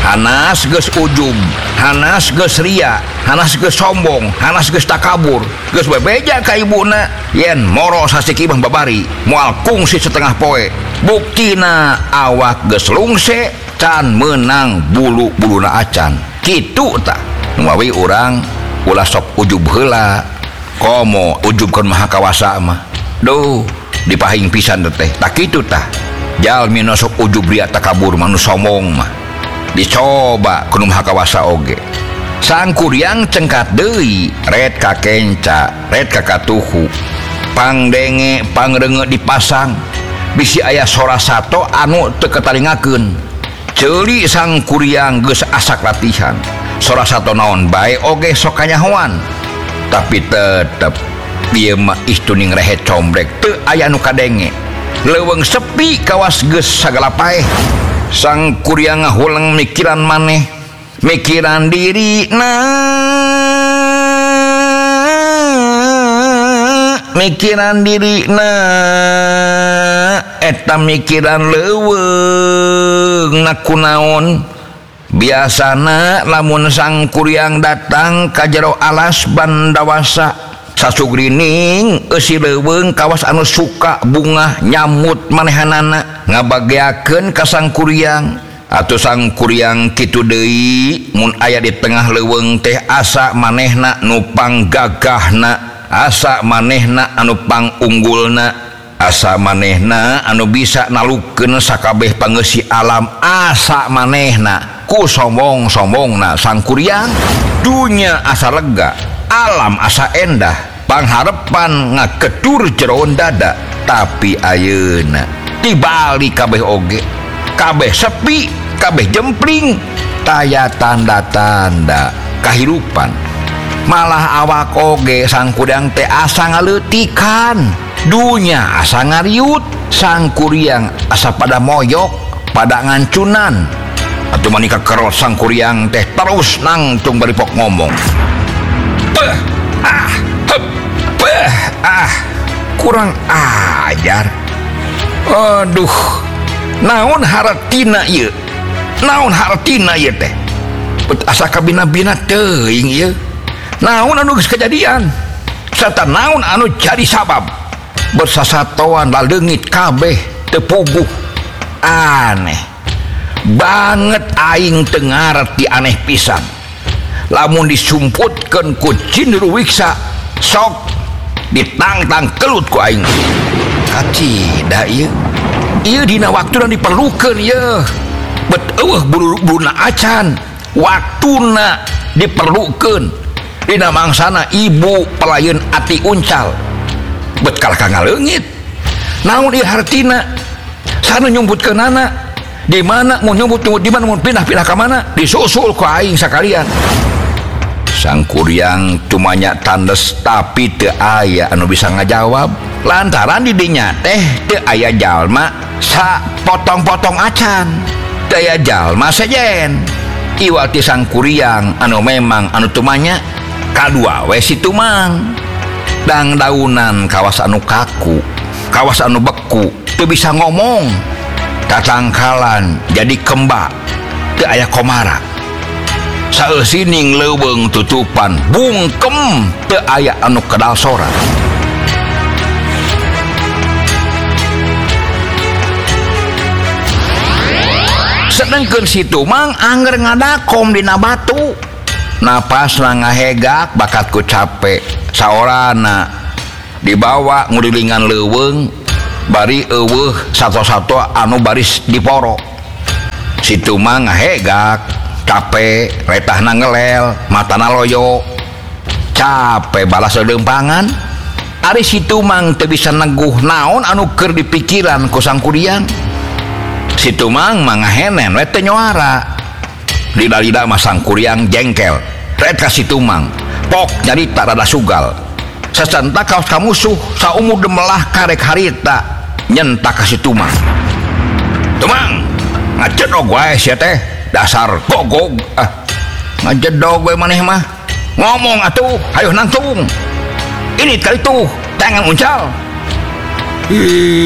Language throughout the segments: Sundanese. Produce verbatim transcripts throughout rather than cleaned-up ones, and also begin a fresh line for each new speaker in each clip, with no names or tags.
Hanas geus ujub, Hanas geus ria, Hanas geus sombong, Hanas geus takabur, geus bebeja ka ibuna, yen moro sasiki mah babari, moal kungsi setengah poe. Buktina awak geus lungse can menang bulu-buluna acan. Kitu tah. Nu mawi urang ulah sok ujub heula. Komo ujubkeun maha kawasa mah. Duh, dipahing pisan teh. Tak kitu tah. Jalmi nu sok ujub ria takabur manu sombong mah. Dicoba ku nu maha kawasa oge. Sang kuryang cengkat deui, red ka kenca, red ka katuhu. Pangdenge pangreunge dipasang. Bisi aya sora sato anu teu katalingakeun. Ceuli sang kuryang geus asak latihan. Sora sato naon bae oge sok kanyahoan. Tapi tetep ieu mah istuning rehe combrek teu aya nu kadenge. Leuweung sepi kawas geus sagala paeh. Sang kuryang ngahulang mikiran maneh, mikiran dirina, mikiran dirina, eta mikiran leuweung na kunaon. Biasana lamun sang kuryang datang ka jero alas bandawasa, sasugrining eusi leuweung kawas anu suka bunga nyamut manehanana ngabageakeun ka sang kuryang. Atuh sang kuryang kitu deui, mun aya di tengah leuweung teh asa manehna nu panggagahna, asa manehna anu pangunggulna, asa manehna anu bisa nalukeun sakabeh pangeusi alam, asa manehna ku sombong-sombongna sang kuryang. Dunya asa lega, alam asa endah, pangharepan ngakedur jeroan dada. Tapi ayeuna tibalik kabeh oge, kabeh sepi, kabeh jempling, taya tanda-tanda kahirupan. Malah awak oge sang kuryang teh asa ngaleutikan, dunya asa ngariut, sang kuryang asa pada moyok, pada ngancunan. Atuh manika kerot sang kuryang teh terus nangtung baripok ngomong. Beh, ah, hep, beh, ah, kurang ajar. Aduh, naon hartina ieu? Naon hartina ieu teh? Bet asa kabina-bina teuing ieu. Naon anu geus kejadian? Sarta naon anu jadi sabab? Bersasatoan laleungit kabeh teu puguh. Aneh banget aing teu ngarti, aneh pisan. Lamun disumputkeun ku Cindru Wiksa, sok ditangtang kelut ku aing. Kacida ieu. Ieu dina waktuna diperlukeun ieu. Bet eueuh bulu-buluna acan, waktuna diperlukeun. Dina mangsana ibu pelayeun ati uncal. Bet kalah ka ngaleungit. Naon ieu hartina? Sana nyumputkeunana? Di mana mau nyumput nyumput di mana mau pindah-pindah ke mana? Disusul ku aing sakalian. Sang kuryang cumanya tandes tapi teu aya anu bisa ngajawab. Lantaran di dinya teh teu aya jalma sa potong-potong acan, teu aya jalma sejen. Iwal ti sang kuryang anu memang anu tumanya kadua we si tumang. Dang daunan kawas anu kaku, kawas anu beku, teu bisa ngomong. Tatangkalan jadi kembak, teu aya komara. Saeusining leuweung tutupan bungkem, teu aya anu kedal sora. Sedengkeun si tumang angger ngadakom dina batu. Napasna ngahegak bakat ku capek. Saorana dibawa ngulilingan leuweung. Bari eueuh sato-sato anu baris diporo. Si tumang ngahegak, capek, retahna ngelel, matana loyo. Capek balas leumpangan. Ari si tumang teu bisa neguh naon anu keur dipikiran ku sang kuryang. Si tumang mangahenen we teu nyoara. Lida-lida mah sang kuryang jengkel. Ret ka si tumang, pok nyarita rada sugal. Sasanta kaos ka musuh saumur demelah karek harita. Nyentak kasih tumang. Tumang, ngajedog wae sia teh, dasar gogog. Ah, ngajedog wae maneh mah. Ngomong atuh, hayu nangtung. Ini kali tuh, tangan uncal.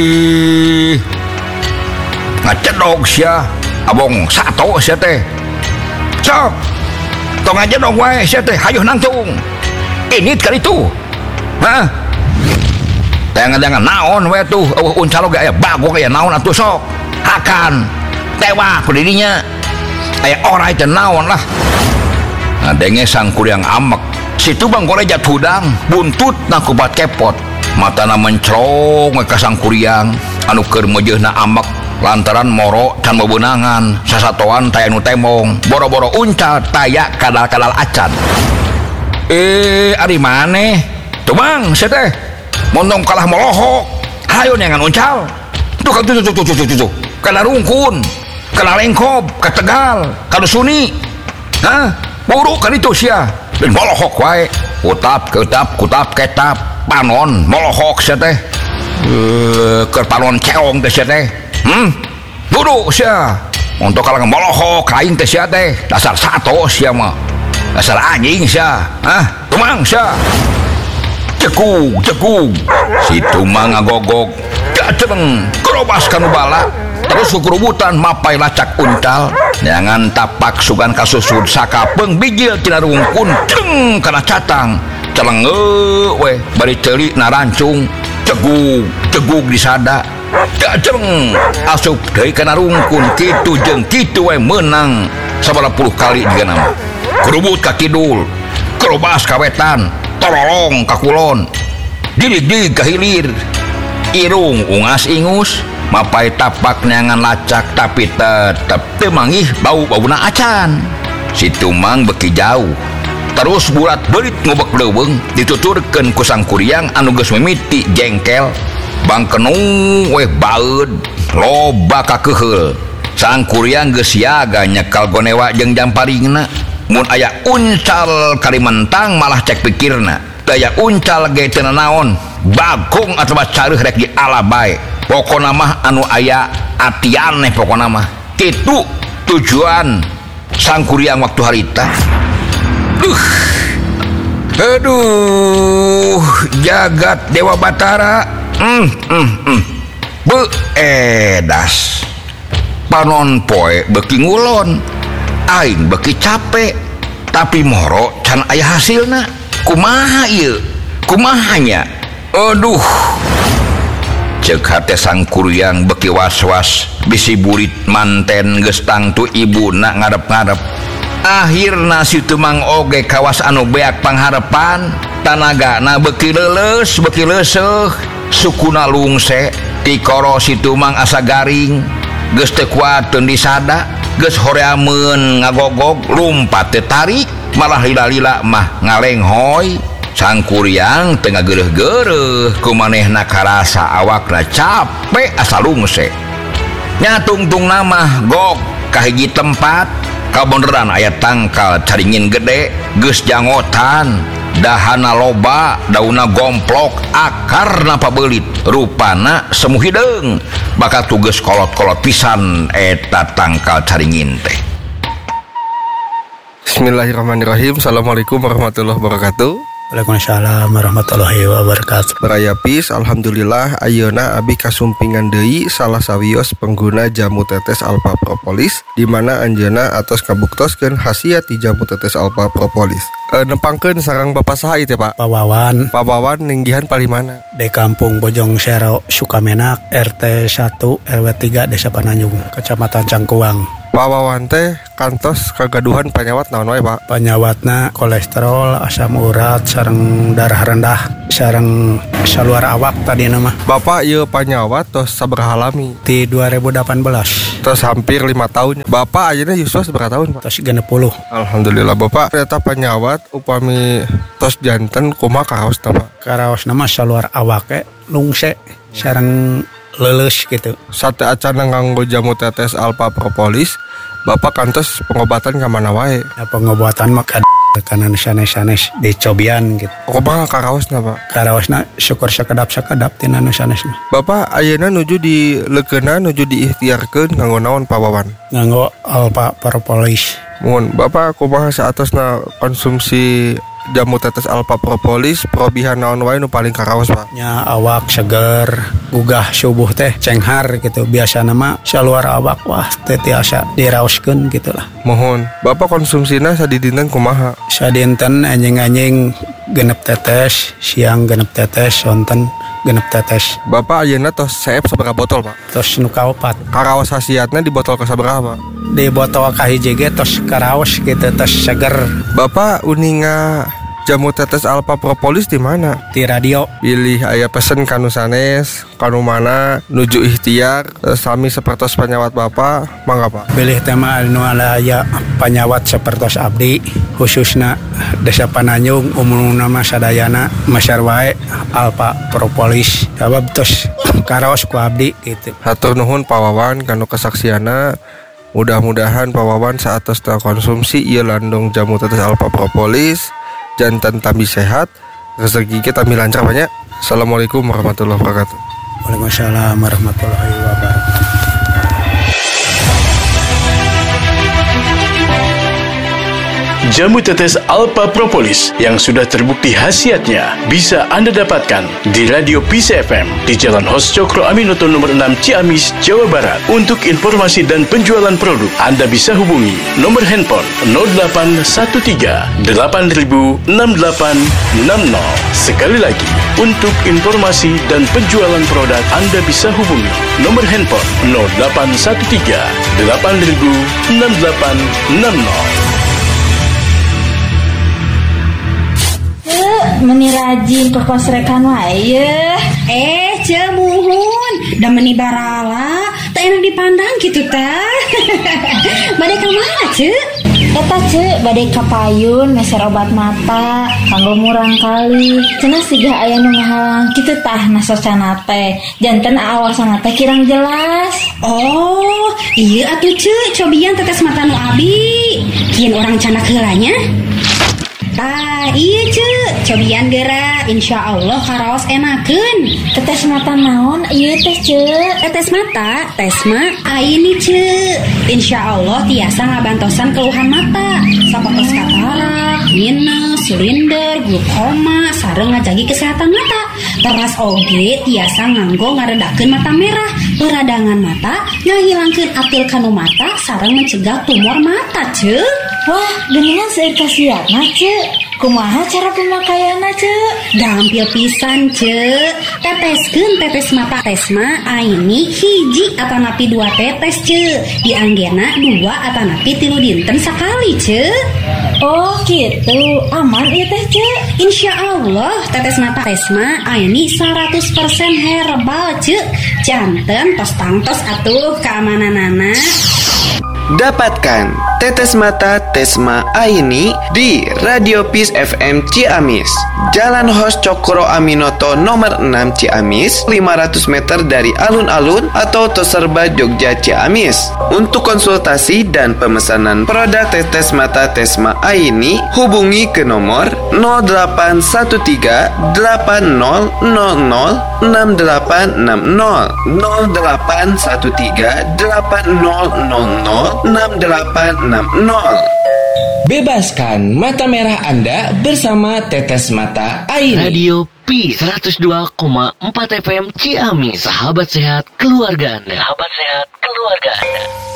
Ih, ngajedog sia, abong sato sia teh. Sok. Tong aja dong wae sia teh hayuh nangtung. Ini kali itu. Hah? Jangan-jangan naon we tuh eueuh uncal oge aya bagok aya naon atuh sok. Akan tewa ku dirinya. Aya orai teh naon lah. Nah, denge sang kuryang amek. Situ bang gorejat hudang buntut na kubat kepot. Matana mencrong ka sang kuryang anu keur meujeuhna amek lantaran moro can bebeunangan sasatoan taya nu temong boro-boro uncal taya kadal-kadal acan. Eh ari maneh tuh bang sia teh montong kalah molohok hayo neangan uncal tuh tuh tuh tuh tuh tuh kana rungkun kana lengkob ka Tegal ka Suni hah buru kan itu sia dan molohok wae utap keutap kutap ketap panon molohok sia teh eh keur panon ceong teh sia teh hmm buru sia untuk kalangan molohok aing teh sia teh dasar sato sia mah dasar anjing sia hah tumang sia cekug cekug si tumang ngagogog gaceng kerobas kanu bala terus kukurubutan mapai lacak uncal jangan tapak sugan kasusud sakapeung bijil tina rungkun ceng kana catang celenge we bari ceuli na rancung cegug cegug disada gaceng asup deui kana rungkun kitu jeung kitu we meunang sabaraha puluh kali digana mah kurubut ka kidul kerobas ka wetan torolong ka kulon dilig-dig ka hilir irung ungas ingus mapai tapak neangan lacak tapi tetep teu mangih bau-bauna acan si tumang beki jauh terus bulat beurit ngobek leuweung dituturkeun ku sang kuryang anu geus mimiti jengkel bangkenu weh baeud loba ka keuheul sang kuryang geus siaga nyekal gonewa jeung jamparingna mun aya uncal Kalimentang malah cek pikirna teu aya uncal ge teu naon bagong atuh careuh rek di ala bae pokona mah anu aya atian nih pokona mah kitu tujuan sang kuryang waktu harita uh aduh jagat Dewa Batara hmm hmm hmm beedas panon poe beki ngulon aing beki capek tapi moro can aya hasilna kumaha ieu kumahanya aduh cek hate sang kuryang beki was-was bisi burit manten geus tangtu ibuna ngarep-ngarep akhirna si tumang oge kawas anu beak pangharepan tanagana beki leuleus beki leuseuh sukuna lungse ti koro si tumang asa garing geus teu kuateun disada geus horeameun ngagogog lumpat teu tarik malah lila-lila mah ngalenghoy sang kuryang teu ngageureuh-geureuh ku manehna karasa awakna capek asa lungse nya tungtungna mah gog ka hiji tempat kabeneran aya tangkal caringin gede geus jangotan dahana loba dauna gomplok akarna pabeulit rupana semu hideung bakal tugas kolot-kolot pisan eta tangkal caringin teh.
Bismillahirrahmanirrahim. Assalamualaikum warahmatullahi wabarakatuh.
Waalaikumsalam warahmatullahi wabarakatuh.
Raya Pis, alhamdulillah ayeuna abi kasumpingan deui salah sawios pengguna jamu tetes alpha propolis di mana anjeunna atos kabuktoskeun khasiat ti jamu tetes alpha propolis. E, nempangkeun sareng Bapak saha ieu teh Pak?
Pak Wawan.
Pak Wawan ninggihan palimana?
Di Kampung Bojong Sero Sukamenak R T satu R W tiga Desa Pananjung Kecamatan Cangkuang.
Pak Wawan teh kantos kagaduhan panyawat naon wae Pak?
Panyawatna kolesterol, asam urat, sareng darah rendah, sareng saluar awak tadi nama.
Bapak ieu panyawat tos sabaraha lami?
Di dua ribu delapan belas.
Tos hampir lima tahun. Bapak ayeuna yuswa sabaraha tahun Pak?
Tos genep puluh.
Alhamdulillah Bapak ternyata panyawat upami tos janten kumaha karaosna Pak?
Karaosna mah saluar awake lungse sareng leuleus gitu.
Sate acana nganggo jamu tetes alpha propolis, Bapak kantos pengobatan ka mana wae?
Ya, pengobatan mah kad kanan sanes-sanes dicobian gitu.
Kumaha karaosna Pak?
Karaosna syukur sakedap-sakedap tina nu sanesna.
Bapak ayeuna nuju di leukeunan nuju diikhtiarkeun nganggo naon Pak Wawan?
Nganggo alpha propolis.
Mun Bapak kumaha saatosna konsumsi jamu tetes alfa propolis probihan naon wae nu paling karaos Pak?
Nya awak seger, gugah subuh teh cenghar gitu. Biasa nama saluar awak wah teh tiasa diraoskeun gitulah.
Mohon, Bapak konsumsina sadidinten kumaha?
Sadinten anjing-anjing genep tetes, siang genep tetes, sonten genep tetes.
Bapak ayeuna tos seep sabaraha botol Pak?
Tos nu kaopat.
Karaos hasiatna di botol kasabaraha Pak?
Di botol kahiji ge tos karaos gitu, tos seger.
Bapak uninga jamu tetes alfa propolis di mana?
Di radio.
Pilih aya pesen kanu sanes, kanu mana nuju ikhtiar sami sapertos panyawat Bapak, mangga Pak.
Pilih tema anu aya panyawat sapertos abdi, khususna Desa Pananjung umumna mah sadayana masyar wae alfa propolis. Sabab tos karaos ku abdi gitu.
Hatur nuhun Pak Wawan kanu kesaksiana. Mudah-mudahan Pak Wawan saat tos konsumsi ieu landung jamu tetes alfa propolis jantan tambi sehat, rezeki kita tambi lancar banyak. Assalamualaikum warahmatullahi wabarakatuh.
Waalaikumsalam warahmatullahi wabarakatuh.
Jamu tetes alfa propolis yang sudah terbukti khasiatnya bisa Anda dapatkan di Radio Peace F M di Jalan Hos Cokro Aminoto nomor enam Ciamis, Jawa Barat. Untuk informasi dan penjualan produk, Anda bisa hubungi nomor handphone nol delapan satu tiga delapan nol enam delapan enam nol. Sekali lagi, untuk informasi dan penjualan produk, Anda bisa hubungi nomor handphone nol delapan satu tiga delapan nol enam delapan enam nol.
Meni rajin ke kosrekan wae.
Eh, cemuhun, da meni barala, tak enak dipandang gitu tah. Bade ka mana, Ceu?
Eta Ceu, bade ka payun meser obat mata, kanggo murang kali. Cenah siga aya nu ngahalang kitu tah nasosana teh. Janten awasana teh kirang jelas.
Oh, iya atuh Ceu, cobian tetes mata nu abi. Kieun orang canak heulanya. Ah, iya Ceu, cobian geura, insya Allah karaos enakeun.
Tetes mata naon ieu teh Ceu?
Tetes mata, tesma, ah ini Ceu. Insya Allah tiasa ngabantosan keluhan mata, sapotos katarak, minus, silinder, glukoma, sareng ngajagi kesehatan mata. Teras oge tiasa nganggo ngaredakeun mata merah, peradangan mata, ngahilangkeun atil kanu mata, sareng mencegah tumor mata Ceu.
Wah, geuningan seueur kasiatna Ceu. Kumaha cara pemakaianna Ceu?
Gampil pisan Ceu. Teteskeun tetes mata tesma aini hiji atanapi dua tetes Ceu. Dianggena dua atanapi tilu dinten sakali Ceu.
Oh gitu, aman ieu teh Ceu.
Insya Allah tetes mata tesma aini seratus persen herbal Ceu. Janten tos tangtos atuh keamananana.
Dapatkan tetes mata Tesma Aini di Radio Peace F M Ciamis, Jalan Hos Cokro Aminoto nomor enam Ciamis, lima ratus meter dari alun-alun atau Toserba Jogja Ciamis. Untuk konsultasi dan pemesanan produk tetes mata Tesma Aini, hubungi ke nomor nol delapan satu tiga delapan nol nol nol enam delapan enam nol nol delapan satu tiga delapan nol nol nol enam delapan enam nol.
Bebaskan mata merah Anda bersama Tetes Mata Aini.
Radio P seratus dua koma empat F M Ciamis, sahabat sehat keluarga Anda. Sahabat sehat keluarga Anda.